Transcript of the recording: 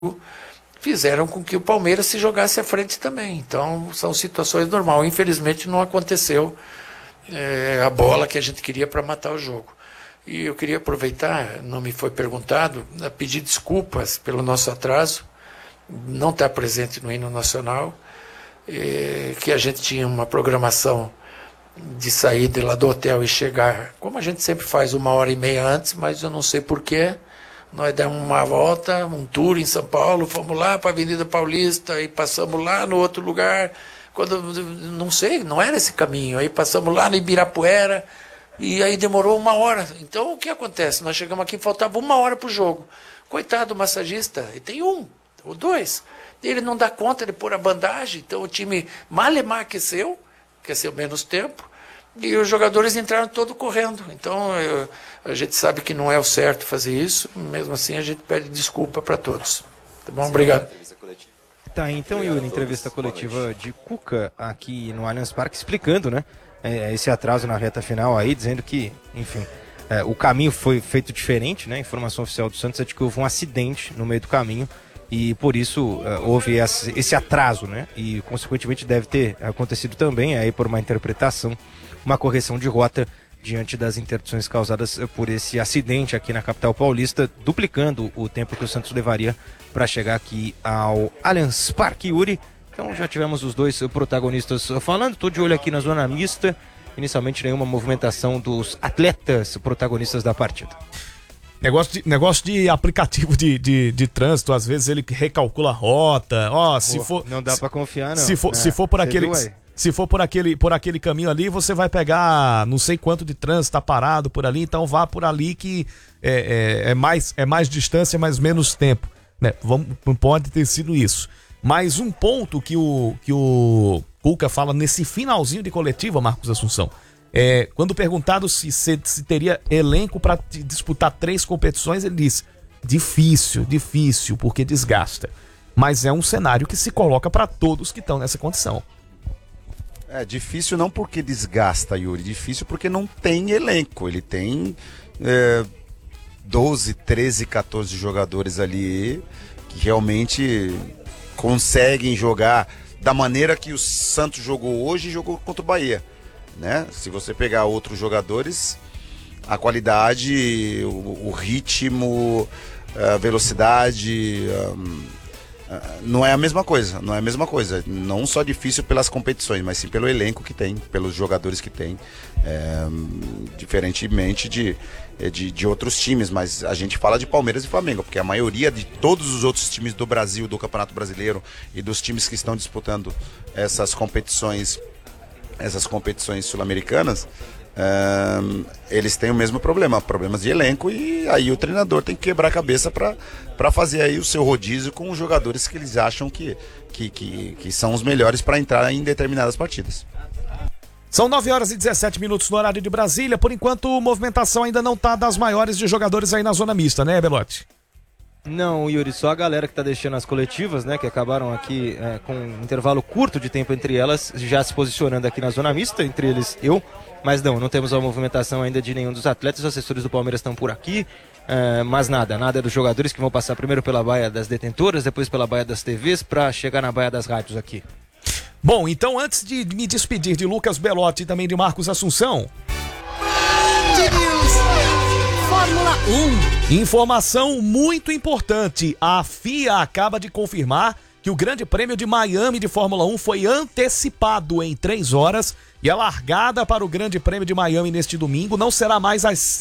fizeram com que o Palmeiras se jogasse à frente também. Então, são situações normais. Infelizmente, não aconteceu a bola que a gente queria para matar o jogo. E eu queria aproveitar, não me foi perguntado, pedir desculpas pelo nosso atraso, não estar presente no hino nacional, que a gente tinha uma programação de saída lá do hotel e chegar, como a gente sempre faz, 1h30 antes, mas eu não sei porquê. Nós demos uma volta, um tour em São Paulo, fomos lá para a Avenida Paulista e passamos lá no outro lugar, quando, não sei, não era esse caminho, aí passamos lá no Ibirapuera e aí demorou 1 hora. Então o que acontece? Nós chegamos aqui, faltava 1 hora para o jogo. Coitado do massagista, e tem 1 ou 2, ele não dá conta de pôr a bandagem, então o time malemar aqueceu menos tempo, e os jogadores entraram todos correndo. Então a gente sabe que não é o certo fazer isso, mesmo assim a gente pede desculpa para todos. Tá bom? Obrigado. Tá, então, Yuri, entrevista coletiva de Cuca aqui no Allianz Parque, explicando, né, esse atraso na reta final aí, dizendo que, enfim, o caminho foi feito diferente, né, a informação oficial do Santos é de que houve um acidente no meio do caminho, e por isso houve esse atraso, né? E consequentemente deve ter acontecido também, aí por uma interpretação, uma correção de rota diante das interdições causadas por esse acidente aqui na capital paulista, duplicando o tempo que o Santos levaria para chegar aqui ao Allianz Parque. Yuri, então já tivemos os dois protagonistas falando, tô de olho aqui na zona mista, inicialmente nenhuma movimentação dos atletas protagonistas da partida. Negócio de aplicativo de trânsito, às vezes ele recalcula a rota. Não dá pra confiar, não. Se for por aquele caminho ali, você vai pegar não sei quanto de trânsito, tá parado por ali, então vá por ali que é mais distância, mas menos tempo, né? Pode ter sido isso. Mas um ponto que o Cuca fala nesse finalzinho de coletiva, Marcos Assunção, quando perguntado se teria elenco para disputar 3 competições, ele disse: difícil, porque desgasta. Mas é um cenário que se coloca para todos que estão nessa condição. É difícil não porque desgasta, Yuri, difícil porque não tem elenco. Ele tem 12, 13, 14 jogadores ali que realmente conseguem jogar da maneira que o Santos jogou hoje e jogou contra o Bahia. Né? Se você pegar outros jogadores, a qualidade, o ritmo, a velocidade, não é a mesma coisa. Não só difícil pelas competições, mas sim pelo elenco que tem, pelos jogadores que tem, diferentemente de outros times. Mas a gente fala de Palmeiras e Flamengo, porque a maioria de todos os outros times do Brasil, do Campeonato Brasileiro e dos times que estão disputando essas competições sul-americanas, eles têm o mesmo problema, problemas de elenco, e aí o treinador tem que quebrar a cabeça para fazer aí o seu rodízio com os jogadores que eles acham que são os melhores para entrar em determinadas partidas. São 9h17 no horário de Brasília. Por enquanto, movimentação ainda não tá das maiores de jogadores aí na zona mista, né, Belotti? Não, Yuri, só a galera que tá deixando as coletivas, né, que acabaram aqui com um intervalo curto de tempo entre elas, já se posicionando aqui na zona mista, entre eles eu, mas não temos a movimentação ainda de nenhum dos atletas. Os assessores do Palmeiras estão por aqui, mas nada dos jogadores, que vão passar primeiro pela baia das detentoras, depois pela baia das TVs, para chegar na baia das rádios aqui. Bom, então antes de me despedir de Lucas Belotti e também de Marcos Assunção, Fórmula 1. Informação muito importante: a FIA acaba de confirmar que o Grande Prêmio de Miami de Fórmula 1 foi antecipado em 3 horas, e a largada para o Grande Prêmio de Miami neste domingo não será mais às